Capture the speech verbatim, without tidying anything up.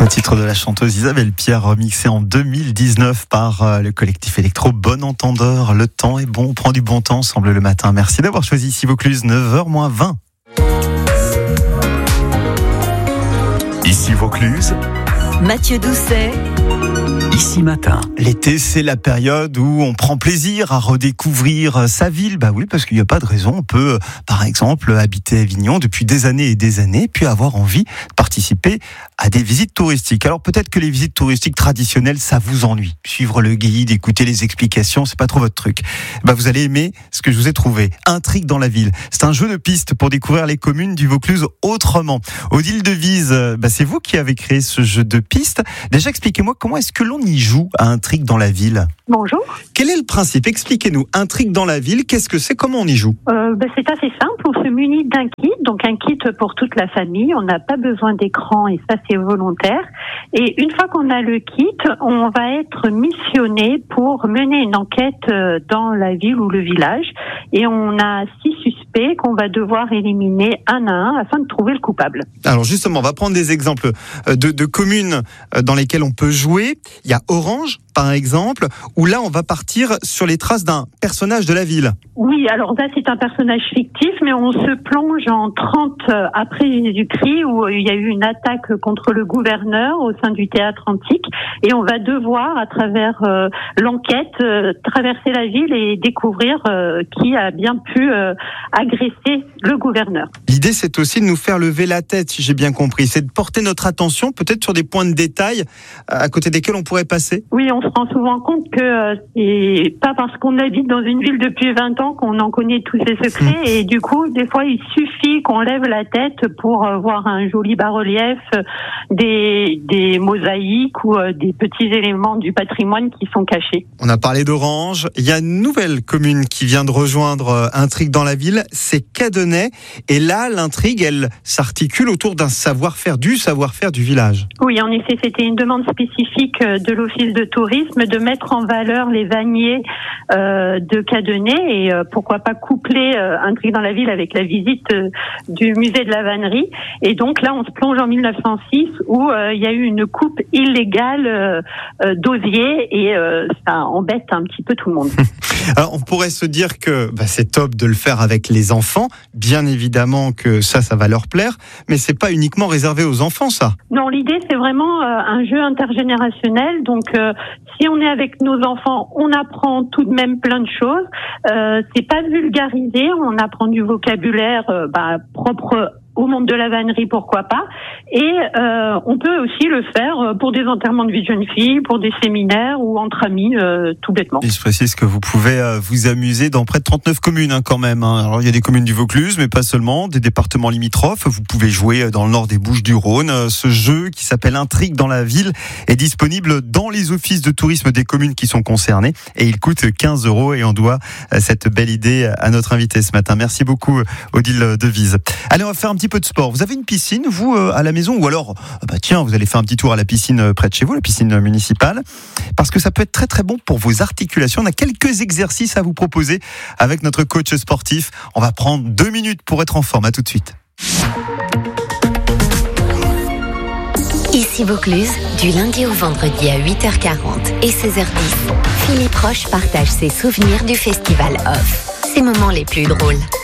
titre de la chanteuse Isabelle Pierre, remixé en deux mille dix-neuf par le collectif électro Bon Entendeur. Le temps est bon, on prend du bon temps, semble le matin. Merci d'avoir choisi ici Vaucluse, neuf heures moins vingt. Ici Vaucluse, Mathieu Doucet. Ici Matin. L'été, c'est la période où on prend plaisir à redécouvrir sa ville. Bah oui, parce qu'il n'y a pas de raison. On peut, par exemple, habiter à Avignon depuis des années et des années, puis avoir envie de participer à des visites touristiques. Alors peut-être que les visites touristiques traditionnelles, ça vous ennuie. Suivre le guide, écouter les explications, c'est pas trop votre truc. Bah vous allez aimer ce que je vous ai trouvé. Intrigue dans la ville. C'est un jeu de pistes pour découvrir les communes du Vaucluse autrement. Odile Devise, bah c'est vous qui avez créé ce jeu de pistes. Déjà, expliquez-moi comment est-ce que l'on y joue à Intrigue dans la ville. Bonjour. Quel est le principe? Expliquez-nous. Intrigue dans la ville, qu'est-ce que c'est? Comment on y joue? euh, ben C'est assez simple. On se munit d'un kit, donc un kit pour toute la famille. On n'a pas besoin d'écran et ça, c'est volontaire. Et une fois qu'on a le kit, on va être missionné pour mener une enquête dans la ville ou le village. Et on a six suspects qu'on va devoir éliminer un à un afin de trouver le coupable. Alors justement, on va prendre des exemples de, de communes dans lesquelles on peut jouer. Il y a Orange, par exemple, où là, on va partir sur les traces d'un personnage de la ville. Oui, alors là, c'est un personnage fictif, mais on se plonge en trente après Jésus-Christ, où il y a eu une attaque contre le gouverneur au sein du théâtre antique, et on va devoir, à travers euh, l'enquête, euh, traverser la ville et découvrir euh, qui a bien pu euh, agresser le gouverneur. L'idée, c'est aussi de nous faire lever la tête, si j'ai bien compris. C'est de porter notre attention peut-être sur des points de détail à côté desquels on pourrait passer. Oui, on se rend souvent compte que euh, c'est pas parce qu'on habite dans une ville depuis vingt ans qu'on en connaît tous ses secrets. Mmh. Et du coup, des fois, il suffit qu'on lève la tête pour euh, voir un joli bas-relief, euh, des, des mosaïques ou euh, des petits éléments du patrimoine qui sont cachés. On a parlé d'Orange. Il y a une nouvelle commune qui vient de rejoindre euh, Intrigue dans la ville, c'est Cadenet. Et là, l'intrigue, elle s'articule autour d'un savoir-faire, du savoir-faire du village. Oui, en effet, c'était une demande spécifique de l'Office de tourisme de mettre en valeur les vanniers euh, de Cadenet et euh, pourquoi pas coupler euh, Intrigue dans la ville avec la visite euh, du musée de la vannerie. Et donc là, on se plonge en mille neuf cent six où euh, il y a eu une coupe illégale euh, euh, d'osier et euh, ça embête un petit peu tout le monde. Alors, on pourrait se dire que bah, c'est top de le faire avec les enfants. Bien évidemment que ça, ça va leur plaire, mais c'est pas uniquement réservé aux enfants, ça. Non, l'idée, c'est vraiment euh, un jeu intergénérationnel. Donc, euh, si on est avec nos enfants, on apprend tout de même plein de choses. Euh, c'est pas vulgarisé, on apprend du vocabulaire euh, bah, propre au monde de la vannerie, pourquoi pas. Et euh, on peut aussi le faire pour des enterrements de vie de jeune fille, pour des séminaires ou entre amis, euh, tout bêtement. Et je précise que vous pouvez euh, vous amuser dans près de trente-neuf communes hein, quand même. Hein. Alors il y a des communes du Vaucluse, mais pas seulement, des départements limitrophes. Vous pouvez jouer dans le nord des Bouches-du-Rhône. Ce jeu qui s'appelle Intrigue dans la ville est disponible dans les offices de tourisme des communes qui sont concernées et il coûte quinze euros et on doit cette belle idée à notre invité ce matin. Merci beaucoup Odile Devise. Allez, on va faire un petit peu de sport. Vous avez une piscine, vous, euh, à la maison, ou alors, bah tiens, vous allez faire un petit tour à la piscine euh, près de chez vous, la piscine euh, municipale, parce que ça peut être très très bon pour vos articulations. On a quelques exercices à vous proposer avec notre coach sportif. On va prendre deux minutes pour être en forme. À tout de suite. Ici Vaucluse, du lundi au vendredi à huit heures quarante et seize heures dix. Philippe Roche partage ses souvenirs du festival Off. Ses moments les plus drôles.